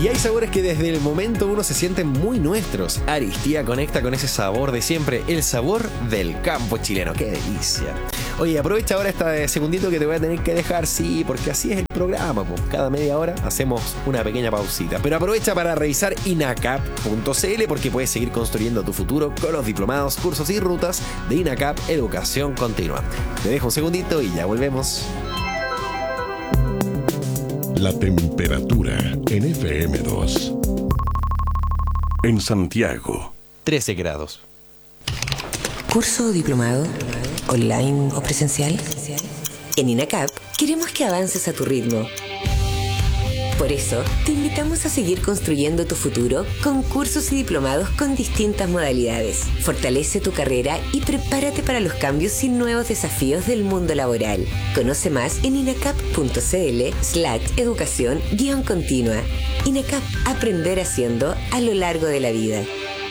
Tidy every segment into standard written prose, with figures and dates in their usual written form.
Y hay sabores que desde el momento uno se sienten muy nuestros. Aristía conecta con ese sabor de siempre, el sabor del campo chileno. ¡Qué delicia! Oye, aprovecha ahora este segundito que te voy a tener que dejar, sí, porque así es el programa, pues. Cada media hora hacemos una pequeña pausita. Pero aprovecha para revisar inacap.cl porque puedes seguir construyendo tu futuro con los diplomados, cursos y rutas de INACAP Educación Continua. Te dejo un segundito y ya volvemos. La temperatura en FM2. En Santiago, 13 grados. ¿Curso o diplomado? ¿Online o presencial? En INACAP queremos que avances a tu ritmo. Por eso, te invitamos a seguir construyendo tu futuro con cursos y diplomados con distintas modalidades. Fortalece tu carrera y prepárate para los cambios y nuevos desafíos del mundo laboral. Conoce más en inacap.cl/educación-continua. INACAP, aprender haciendo a lo largo de la vida.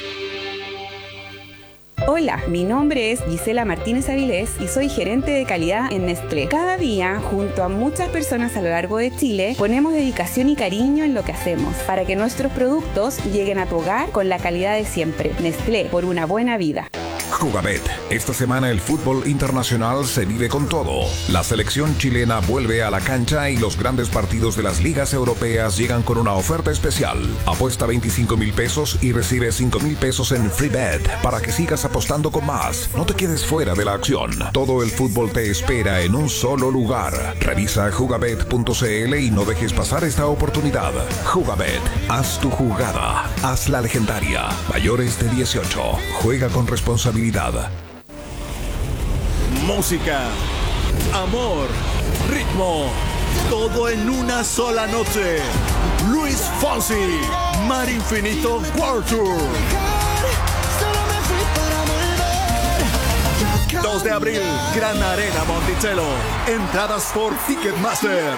Hola, mi nombre es Gisela Martínez Avilés y soy gerente de calidad en Nestlé. Cada día, junto a muchas personas a lo largo de Chile, ponemos dedicación y cariño en lo que hacemos para que nuestros productos lleguen a tu hogar con la calidad de siempre. Nestlé, por una buena vida. Jugabet. Esta semana el fútbol internacional se vive con todo. La selección chilena vuelve a la cancha y los grandes partidos de las ligas europeas llegan con una oferta especial. Apuesta 25,000 pesos y recibe 5,000 pesos en free bet para que sigas apostando con más. No te quedes fuera de la acción. Todo el fútbol te espera en un solo lugar. Revisa jugabet.cl y no dejes pasar esta oportunidad. Jugabet. Haz tu jugada. Hazla legendaria. Mayores de 18. Juega con responsabilidad. Música, amor, ritmo, todo en una sola noche. Luis Fonsi, Mar Infinito World Tour. 2 de abril, Gran Arena Monticello. Entradas por Ticketmaster.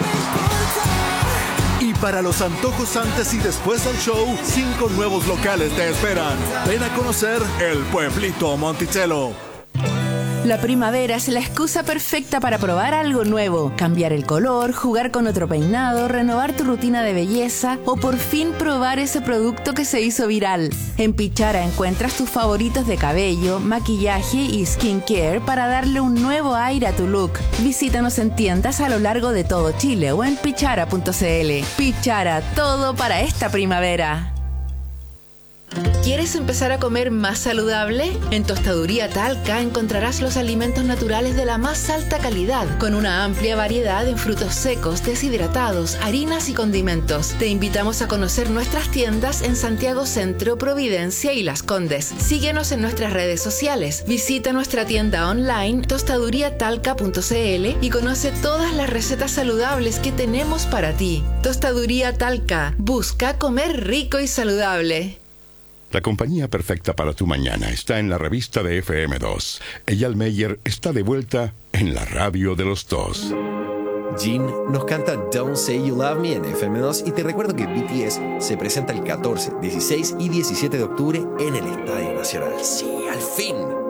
Y para los antojos antes y después del show, 5 nuevos locales te esperan. Ven a conocer el Pueblito Monticello. La primavera es la excusa perfecta para probar algo nuevo, cambiar el color, jugar con otro peinado, renovar tu rutina de belleza o por fin probar ese producto que se hizo viral. En Pichara encuentras tus favoritos de cabello, maquillaje y skincare para darle un nuevo aire a tu look. Visítanos en tiendas a lo largo de todo Chile o en pichara.cl. Pichara, todo para esta primavera. ¿Quieres empezar a comer más saludable? En Tostaduría Talca encontrarás los alimentos naturales de la más alta calidad, con una amplia variedad en frutos secos, deshidratados, harinas y condimentos. Te invitamos a conocer nuestras tiendas en Santiago Centro, Providencia y Las Condes. Síguenos en nuestras redes sociales. Visita nuestra tienda online tostaduriatalca.cl y conoce todas las recetas saludables que tenemos para ti. Tostaduría Talca. Busca comer rico y saludable. la compañía perfecta para tu mañana está en la revista de FM2. Eyal Meyer está de vuelta en la radio de los dos. Jin nos canta Don't Say You Love Me en FM2 y te recuerdo que BTS se presenta el 14, 16 y 17 de octubre en el Estadio Nacional. Sí, al fin.